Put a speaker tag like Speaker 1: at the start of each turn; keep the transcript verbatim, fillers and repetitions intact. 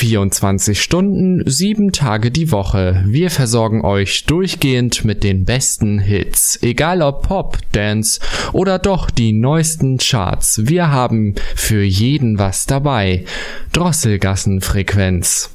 Speaker 1: vierundzwanzig Stunden, sieben Tage die Woche. Wir versorgen euch durchgehend mit den besten Hits. Egal ob Pop, Dance oder doch die neuesten Charts. Wir haben für jeden was dabei. Drosselgassenfrequenz.